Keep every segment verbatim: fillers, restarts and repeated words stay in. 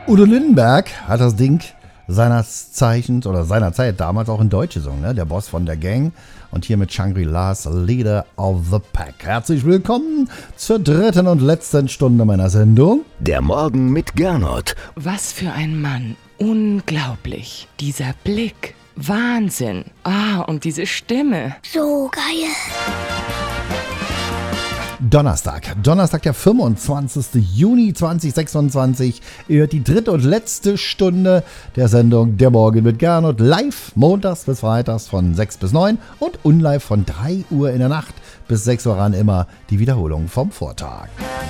Udo Lindenberg hat das Ding seines Zeichens oder seiner Zeit damals auch in Deutsch gesungen, ne? Der Boss von der Gang. Und hier mit Shangri-Las Leader of the Pack. Herzlich willkommen zur dritten und letzten Stunde meiner Sendung. Der Morgen mit Gernot. Was für ein Mann. Unglaublich. Dieser Blick. Wahnsinn. Ah, und diese Stimme. So geil. Donnerstag, Donnerstag, der fünfundzwanzigsten Juni zweitausendsechsundzwanzig. Ihr hört die dritte und letzte Stunde der Sendung Der Morgen mit Gernot. Live montags bis freitags von sechs bis neun und unlive von drei Uhr in der Nacht bis sechs Uhr ran immer die Wiederholung vom Vortag.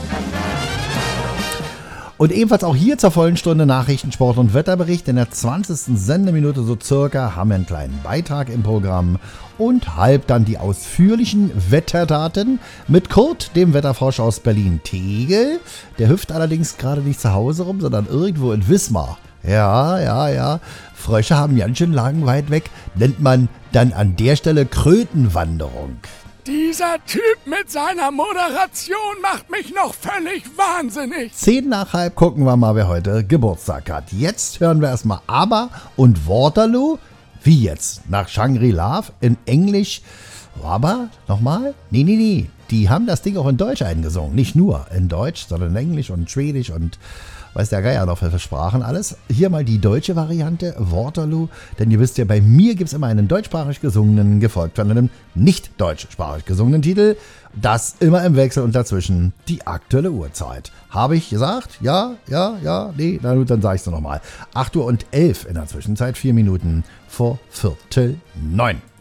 Und ebenfalls auch hier zur vollen Stunde Nachrichten, Sport und Wetterbericht. In der zwanzigsten Sendeminute so circa haben wir einen kleinen Beitrag im Programm und halb dann die ausführlichen Wetterdaten mit Kurt, dem Wetterfrosch aus Berlin-Tegel. Der hüpft allerdings gerade nicht zu Hause rum, sondern irgendwo in Wismar. Ja, ja, ja. Frösche haben ganz schön lang weit weg. Nennt man dann an der Stelle Krötenwanderung. Dieser Typ mit seiner Moderation macht mich noch völlig wahnsinnig. Zehn nach halb gucken wir mal, wer heute Geburtstag hat. Jetzt hören wir erstmal ABBA und Waterloo. Wie jetzt? Nach Shangri-La in Englisch. ABBA? Nochmal? Nee, nee, nee. Die haben das Ding auch in Deutsch eingesungen. Nicht nur in Deutsch, sondern in Englisch und Schwedisch und weiß der Geier noch für Sprachen alles. Hier mal die deutsche Variante, Waterloo. Denn ihr wisst ja, bei mir gibt es immer einen deutschsprachig gesungenen, gefolgt von einem nicht deutschsprachig gesungenen Titel. Das immer im Wechsel und dazwischen die aktuelle Uhrzeit. Habe ich gesagt? Ja, ja, ja, nee, na gut, dann sage ich es nochmal. acht Uhr und elf in der Zwischenzeit, vier Minuten vor Viertel neun.